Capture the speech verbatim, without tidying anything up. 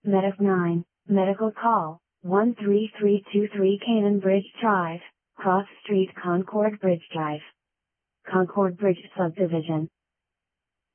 Medic nine, medical call, one three three two three Cannon Bridge Drive, Cross Street Concord Bridge Drive. Concord Bridge Subdivision.